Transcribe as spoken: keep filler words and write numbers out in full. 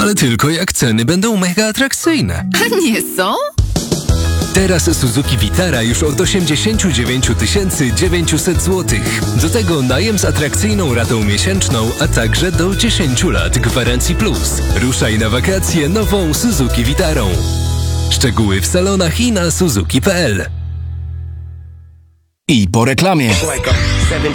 Ale tylko jak ceny będą mega atrakcyjne. A nie są? Teraz Suzuki Vitara już od osiemdziesiąt dziewięć tysięcy dziewięćset złotych. Do tego najem z atrakcyjną ratą miesięczną, a także do dziesięć lat gwarancji plus. Ruszaj na wakacje nową Suzuki Vitarą. Szczegóły w salonach i na suzuki kropka p l. I po reklamie.